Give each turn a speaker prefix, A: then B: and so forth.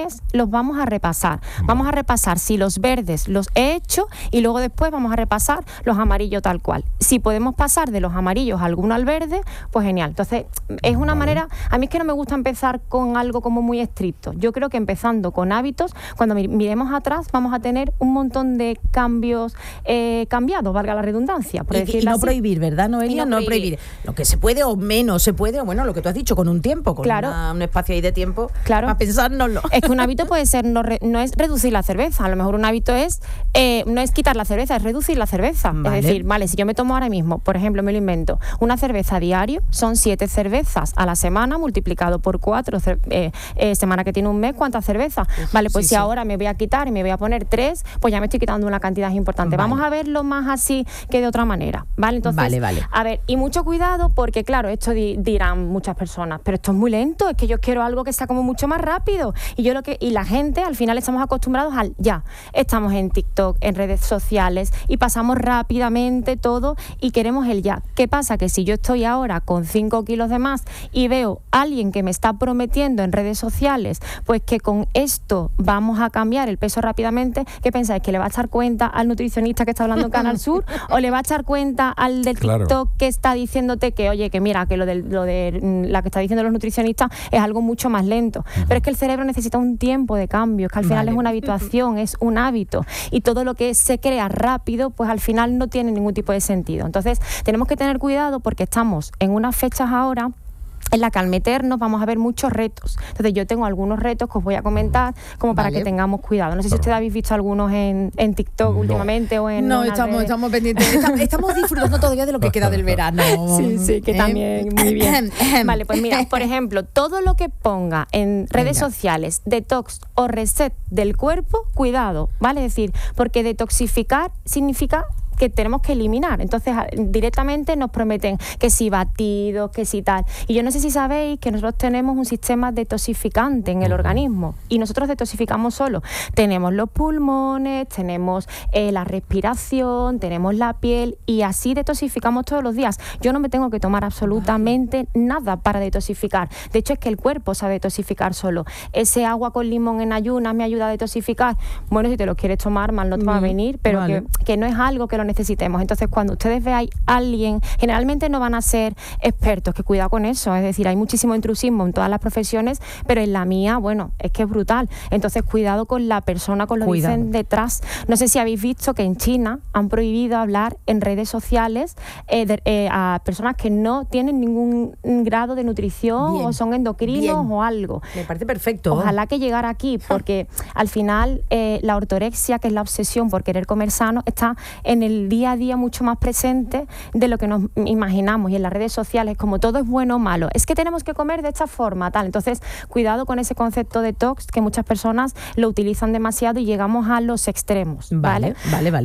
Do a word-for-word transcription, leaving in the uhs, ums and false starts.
A: mes los vamos a repasar. Vamos a repasar si los verdes los he hecho y luego después vamos a repasar los amarillos tal cual. Si podemos pasar de los amarillos alguno al verde, pues genial. Entonces, es una
B: vale.
A: manera... A mí es que no me gusta empezar con algo como muy estricto. Yo creo que empezando con hábitos, cuando miremos atrás, vamos a tener un montón de cambios eh, cambiados, valga la redundancia. Por
C: Y, y no
A: así.
C: prohibir, ¿verdad, Noelia?
A: Y no
C: No,
A: prohibir.
C: prohibir. Lo que se puede o menos se puede, bueno, lo que tú has dicho, con un tiempo, con
A: Claro.
C: una, un espacio ahí de tiempo
A: Claro.
C: para pensárnoslo.
A: Es que un hábito puede ser, no, re, no es reducir la cerveza, a lo mejor un hábito es, eh, no es quitar la cerveza, es reducir la cerveza.
C: Vale.
A: Es decir, vale, si yo me tomo ahora mismo, por ejemplo, me lo invento, una cerveza a diario, son siete cervezas a la semana, multiplicado por cuatro, eh, eh, semana que tiene un mes, ¿cuántas cervezas? Vale, pues
C: sí,
A: si
C: sí.
A: ahora me voy a quitar y me voy a poner tres, pues ya me estoy quitando una cantidad importante.
C: Vale.
A: Vamos a verlo más así que de otra manera, ¿vale? Entonces,
C: Vale, vale.
A: a ver, y mucho cuidado porque, claro, esto di, dirán muchas personas, pero esto es muy lento, es que yo quiero algo que sea como mucho más rápido. Y yo lo que y la gente, al final estamos acostumbrados al ya. Estamos en TikTok, en redes sociales y pasamos rápidamente todo y queremos el ya. ¿Qué pasa? Que si yo estoy ahora con cinco kilos de más y veo a alguien que me está prometiendo en redes sociales, pues que con esto vamos a cambiar el peso rápidamente, ¿qué pensáis? ¿Que le va a echar cuenta al nutricionista que está hablando en Canal Sur o le va a echar cuenta al del
B: Claro.
A: TikTok que está diciéndote que, oye, que mira, que lo de, lo de mm, la que está diciendo los nutricionistas es algo mucho más lento? Uh-huh. Pero es que el cerebro necesita un tiempo de cambio, que al final
C: Vale.
A: es una habituación, es un hábito, y todo lo que se crea rápido, pues al final no tiene ningún tipo de sentido. Entonces, tenemos que tener cuidado porque estamos en unas fechas ahora en la que al meternos vamos a ver muchos retos. Entonces yo tengo algunos retos que os voy a comentar como para
C: Vale.
A: que tengamos cuidado. No sé si ustedes habéis visto algunos en, en TikTok
B: No.
A: últimamente o en...
C: No,
A: en
C: estamos,
A: redes.
C: estamos pendientes. Estamos, estamos disfrutando todavía de lo que queda del verano.
A: Sí, sí, que
C: ¿Eh?
A: también muy bien. Vale, pues mira, por ejemplo, todo lo que ponga en redes
C: Venga.
A: sociales, detox o reset del cuerpo, cuidado, ¿vale? Es decir, porque detoxificar significa que tenemos que eliminar. Entonces, directamente nos prometen que si batidos, que si tal. Y yo no sé si sabéis que nosotros tenemos un sistema detoxificante en el uh-huh. organismo y nosotros detoxificamos solo. Tenemos los pulmones, tenemos eh, la respiración, tenemos la piel y así detoxificamos todos los días. Yo no me tengo que tomar absolutamente nada para detoxificar. De hecho, es que el cuerpo sabe detoxificar solo. Ese agua con limón en ayunas me ayuda a detoxificar. Bueno, si te lo quieres tomar, mal no te va a venir, pero vale. que, que no es algo que lo necesitemos. Entonces, cuando ustedes veáis a alguien, generalmente no van a ser expertos, que cuidado con eso, es decir, hay muchísimo intrusismo en todas las profesiones, pero en la mía, bueno, es que es brutal. Entonces, cuidado con la persona, con lo que dicen detrás. No sé si habéis visto que en China han prohibido hablar en redes sociales eh, de, eh, a personas que no tienen ningún grado de nutrición bien, o son endocrinos bien. o algo.
C: Me parece perfecto.
A: Ojalá que llegara aquí, porque al final eh, la ortorexia, que es la obsesión por querer comer sano, está en el el día a día mucho más presente de lo que nos imaginamos, y en las redes sociales como todo es bueno o malo, es que tenemos que comer de esta forma, tal. Entonces, cuidado con ese concepto de detox, que muchas personas lo utilizan demasiado y llegamos a los extremos, ¿vale?
C: Vale, vale, vale.